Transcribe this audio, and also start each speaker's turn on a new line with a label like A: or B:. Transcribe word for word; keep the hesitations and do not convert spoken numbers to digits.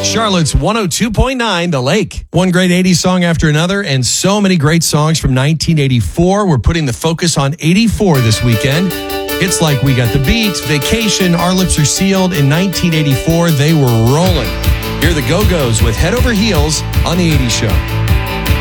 A: Charlotte's one oh two point nine, The Lake. One great eighties song after another, and so many great songs from nineteen eighty-four. We're putting the focus on eighty-four this weekend. Hits like We Got the Beat, Vacation, Our Lips Are Sealed. In nineteen eighty-four, they were rolling. Here are the Go-Go's with Head Over Heels on The eighties Show.